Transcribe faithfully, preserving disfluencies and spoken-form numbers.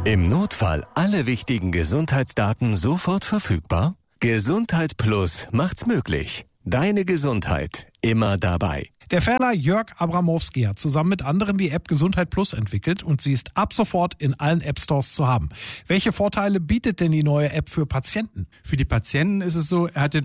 Im Notfall alle wichtigen Gesundheitsdaten sofort verfügbar? Gesundheit Plus macht's möglich. Deine Gesundheit immer dabei. Der Ferner Jörg Abramowski hat zusammen mit anderen die App Gesundheit Plus entwickelt und sie ist ab sofort in allen App-Stores zu haben. Welche Vorteile bietet denn die neue App für Patienten? Für die Patienten ist es so, er hat den